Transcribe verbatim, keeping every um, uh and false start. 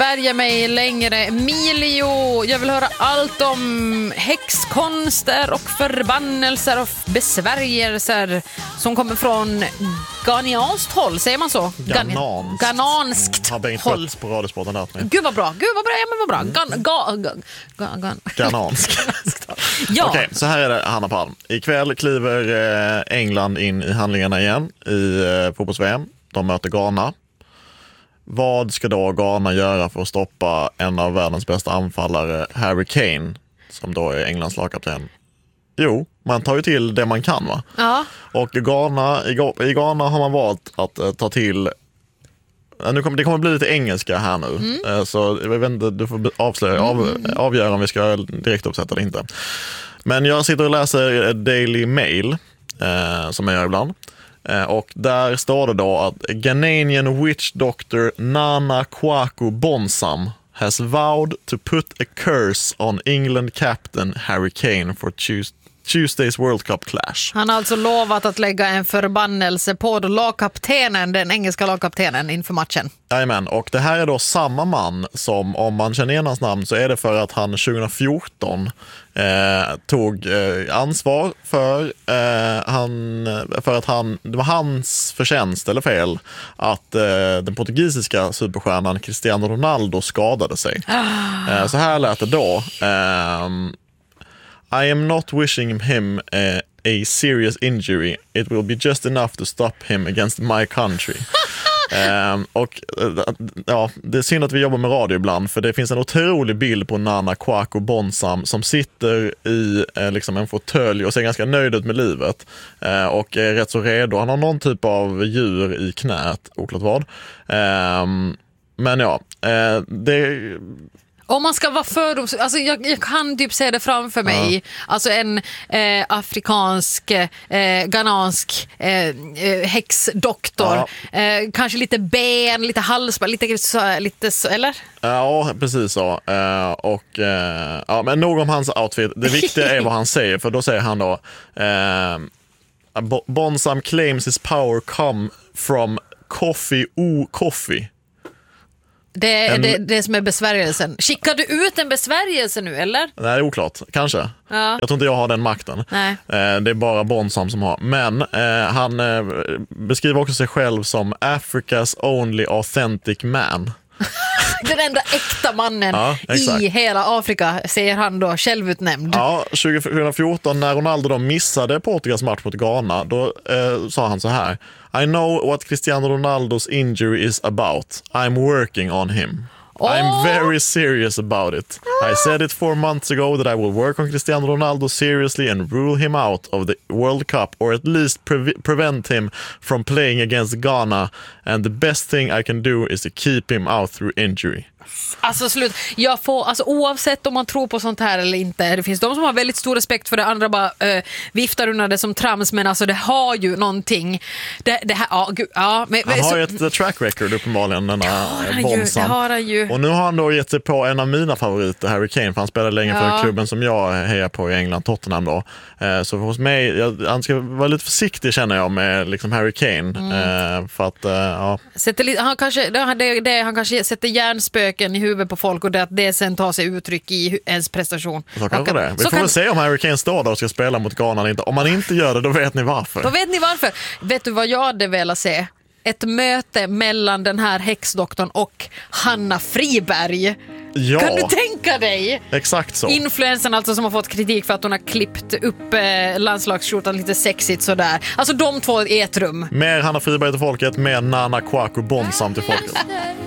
bärga mig längre. Emilio, jag vill höra allt om häxkonster och förbannelser och besvärjelser som kommer från ganianskt håll, säger man så? Gananskt. Gananskt Har Bengt håll. Schött på Radiosporten lärt mig. Gud vad bra, gud vad bra, ja men vad bra. Gan, ga, ga, ga, gan. Ganansk. Ja. Okej, så här är det, Hanna Palm. Ikväll kliver eh, England in i handlingarna igen i eh, fotbolls-V M. De möter Ghana. Vad ska då Ghana göra för att stoppa en av världens bästa anfallare, Harry Kane, som då är Englands lagkapten? Jo, man tar ju till det man kan, va? Ja. Och Ghana, i, i Ghana har man valt att eh, ta till... Nu kommer, det kommer bli lite engelska här nu. Mm. Eh, så jag vet inte, du får avslöja, av, avgöra om vi ska direkt uppsätta det inte. Men jag sitter och läser Daily Mail, eh, som jag gör ibland. Eh, och där står det då att Ghanaian witch doctor Nana Kwaku Bonsam has vowed to put a curse on England captain Harry Kane for Tuesday. Tuesdays World Cup clash. Han har alltså lovat att lägga en förbannelse på lagkaptenen, den engelska lagkaptenen inför matchen. Jajamän, och det här är då samma man som, om man känner igen hans namn, så är det för att han tjugo fjorton eh, tog eh, ansvar för, eh, han, för att han, det var hans förtjänst eller fel att eh, den portugisiska superstjärnan Cristiano Ronaldo skadade sig. Ah. Eh, så här lät det då. Eh, I am not wishing him uh, a serious injury. It will be just enough to stop him against my country. um, och uh, ja, det är synd att vi jobbar med radio ibland, för det finns en otrolig bild på Nana Kwaku Bonsam som sitter i uh, liksom en fåtölj och ser ganska nöjd ut med livet uh, och är rätt så redo. Han har någon typ av djur i knät, oklart vad. Um, men ja, uh, det... Om man ska vara fördoms... Alltså jag, jag kan typ se det framför mig. Ja. Alltså en eh, afrikansk, eh, ghanansk eh, eh, häxdoktor. Ja. Eh, kanske lite ben, lite halsband, lite så, lite så, eller? Ja, precis så. Uh, och, uh, ja, men nog om hans outfit. Det viktiga är vad han säger, för då säger han då uh, Bonsam claims his power come from coffee o coffee. Det är en... det, det som är besvärjelsen. Skickar du ut en besvärjelse nu, eller? Nej, det är oklart. Kanske. Ja. Jag tror inte jag har den makten. Nej. Eh, det är bara Bonsam som har. Men eh, han eh, beskriver också sig själv som Africa's only authentic man. Den enda äkta mannen ja, i hela Afrika, säger han då, självutnämnd. Ja, tjugo fjorton när Ronaldo då missade Portugals match mot Ghana, då eh, sa han så här: I know what Cristiano Ronaldo's injury is about. I'm working on him. Oh. I'm very serious about it. I said it four months ago that I will work on Cristiano Ronaldo seriously and rule him out of the World Cup, or at least pre- prevent him from playing against Ghana, and the best thing I can do is to keep him out through injury. Alltså slut, jag får, alltså oavsett om man tror på sånt här eller inte, det finns de som har väldigt stor respekt för det, andra bara äh, viftar undan det som trams, men alltså det har ju någonting det, det här, ja, gud, ja men, han har så, ju ett track record uppenbarligen, denna Bonsam. Det har han ju. Och nu har han då gett sig på en av mina favoriter, Harry Kane, för han spelade länge ja. för klubben som jag hejar på i England, Tottenham då. Eh, så hos mig, jag, han ska vara lite försiktig, känner jag, med liksom Harry Kane. Mm. Eh, för att, eh, ja. Sätter, han, kanske, det, det, han kanske sätter hjärnspöken i huvudet på folk, och det, att det sen tar sig uttryck i ens prestation. Så kan kan, det. Vi så får kan, väl se om Harry Kane står där och ska spela mot Ghana eller inte. Om man inte gör det, då vet ni varför. Då vet ni varför. Vet du vad jag hade velat se? Ett möte mellan den här häxdoktorn och Hanna Friberg. Ja, kan du tänka dig? Exakt så. Influensen alltså, som har fått kritik för att hon har klippt upp eh, landslagsskjortan lite sexigt sådär. Alltså de två i ett rum. Mer Hanna Friberg till folket, mer Nana Kwaku Bonsam till folket.